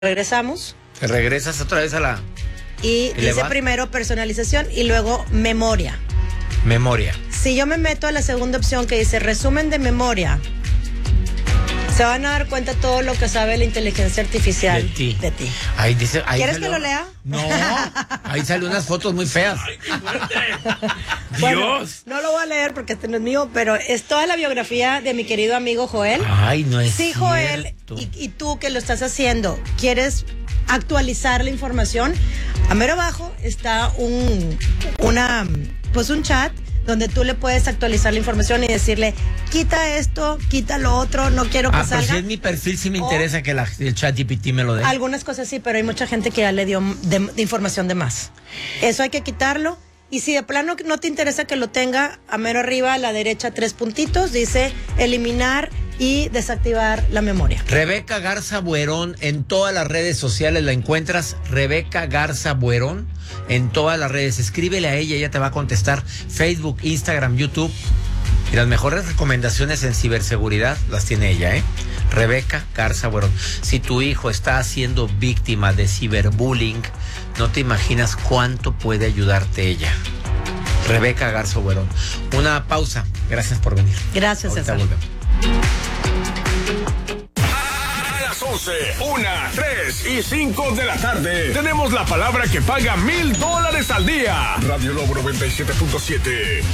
Regresamos. Te regresas otra vez a la... Y dice primero personalización y luego memoria. Memoria. Si yo me meto a la segunda opción que dice resumen de memoria, se van a dar cuenta todo lo que sabe la inteligencia artificial de ti. Ahí dice, ahí ¿Quieres salió... que lo lea? No, ahí salen unas fotos muy feas. ¡Ay, qué fuerte! Bueno, ¡Dios! no lo voy a leer porque este no es mío, pero es toda la biografía de mi querido amigo Joel. Ay, no es Sí, Joel, y tú que lo estás haciendo, ¿quieres actualizar la información? A mero abajo está un chat donde tú le puedes actualizar la información y decirle, quita esto, quita lo otro, no quiero que salga. Pero si es mi perfil, sí me interesa que el ChatGPT me lo dé. Algunas cosas sí, pero hay mucha gente que ya le dio de información de más. Eso hay que quitarlo. Y si de plano no te interesa que lo tenga, a mero arriba a la derecha 3 puntitos, dice eliminar y desactivar la memoria. Rebeca Garza Buerón, en todas las redes sociales la encuentras. Rebeca Garza Buerón, en todas las redes. Escríbele a ella te va a contestar. Facebook, Instagram, YouTube. Y las mejores recomendaciones en ciberseguridad las tiene ella, ¿eh? Rebeca Garza Buerón. Si tu hijo está siendo víctima de ciberbullying, no te imaginas cuánto puede ayudarte ella. Rebeca Garza Buerón. Una pausa. Gracias por venir. Gracias, Ahorita César. volvemos. A las 11, 1, 3 y 5 de la tarde tenemos la palabra que paga $1,000 al día. Radio Lobo 97.7.